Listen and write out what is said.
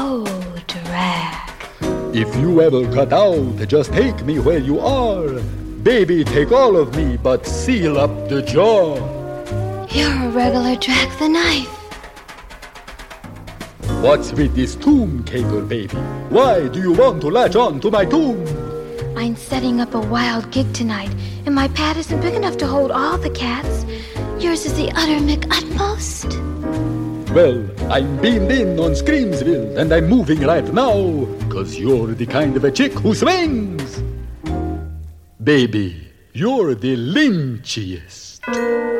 Oh, drag. If you ever cut out, just take me where you are. Baby, take all of me, but seal up the jaw. You're a regular Drag the Knife. What's with this tomb caper, baby? Why do you want to latch on to my tomb? I'm setting up a wild gig tonight, and my pad isn't big enough to hold all the cats. Yours is the utter McUtmost. Well, I'm beamed in on Screamsville, and I'm moving right now, 'cause you're the kind of a chick who swings. Baby, you're the lynchiest.